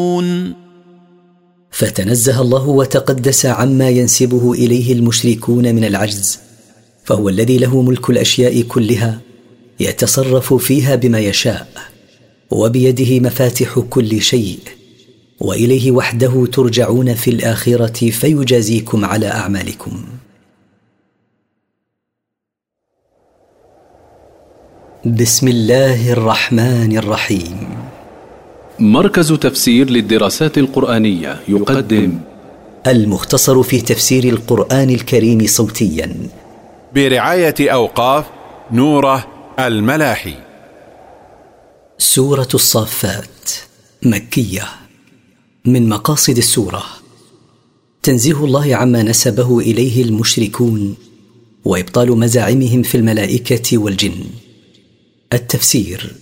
فتنزه الله وتقدس عما ينسبه إليه المشركون من العجز، فهو الذي له ملك الأشياء كلها يتصرف فيها بما يشاء، وبيده مفاتح كل شيء، وإليه وحده ترجعون في الآخرة فيجازيكم على أعمالكم. بسم الله الرحمن الرحيم. مركز تفسير للدراسات القرآنية يقدم المختصر في تفسير القرآن الكريم صوتيا برعاية أوقاف نوره الملاحي. سورة الصافات مكية. من مقاصد السورة تنزيه الله عما نسبه إليه المشركون وإبطال مزاعمهم في الملائكة والجن. التفسير: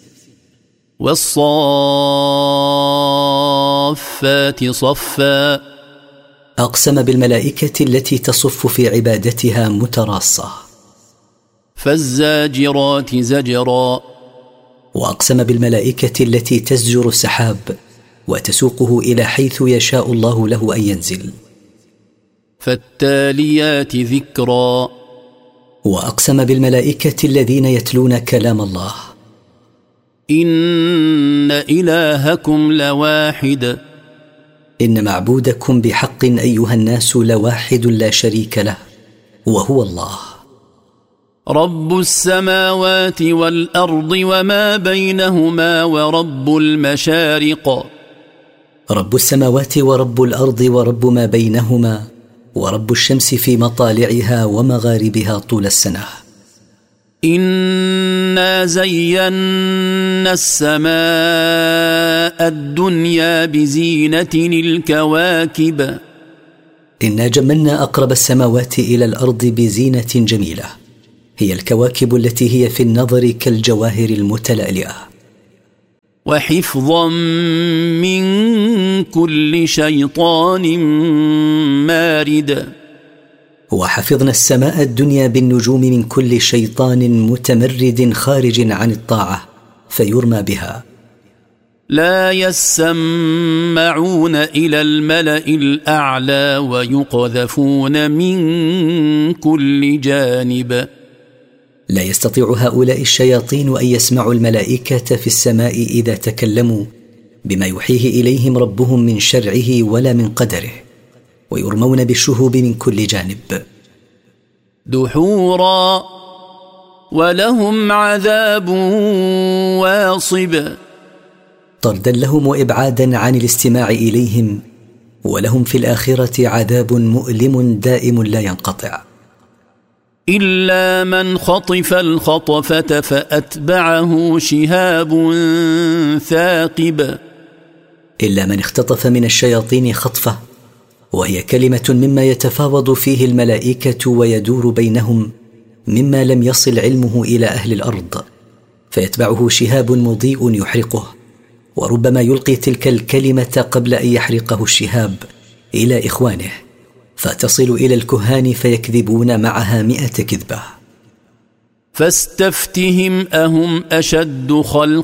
والصافات صفا، أقسم بالملائكة التي تصف في عبادتها متراصة. فالزاجرات زجرا، وأقسم بالملائكة التي تزجر السحاب وتسوقه إلى حيث يشاء الله له أن ينزل. فالتاليات ذكرا، وأقسم بالملائكة الذين يتلون كلام الله. إن إلهكم لواحد، إن معبودكم بحق أيها الناس لواحد لا شريك له، وهو الله. رب السماوات والأرض وما بينهما ورب المشارق. رب السماوات ورب الأرض ورب ما بينهما ورب الشمس في مطالعها ومغاربها طول السنة. إنا زينا السماء الدنيا بزينة الكواكب. إنا جملنا أقرب السماوات إلى الأرض بزينة جميلة، هي الكواكب التي هي في النظر كالجواهر المتلألئة. وحفظا من كل شيطان مارد. وحفظنا السماء الدنيا بالنجوم من كل شيطان متمرد خارج عن الطاعة فيرمى بها. لا يسمعون إلى الملأ الأعلى ويقذفون من كل جانب. لا يستطيع هؤلاء الشياطين أن يسمعوا الملائكة في السماء إذا تكلموا بما يوحيه إليهم ربهم من شرعه ولا من قدره، ويرمون بالشهوب من كل جانب. دحورا، ولهم عذاب واصب. طردا لهم وإبعادا عن الاستماع إليهم، ولهم في الآخرة عذاب مؤلم دائم لا ينقطع. إلا من خطف الخطفة فأتبعه شهاب ثاقب. إلا من اختطف من الشياطين خطفة، وهي كلمة مما يتفاوض فيه الملائكة ويدور بينهم مما لم يصل علمه إلى أهل الأرض، فيتبعه شهاب مضيء يحرقه، وربما يلقي تلك الكلمة قبل أن يحرقه الشهاب إلى إخوانه، فتصل إلى الكهان فيكذبون معها 100 كذبة. فاستفتهم أهم أشد خلقا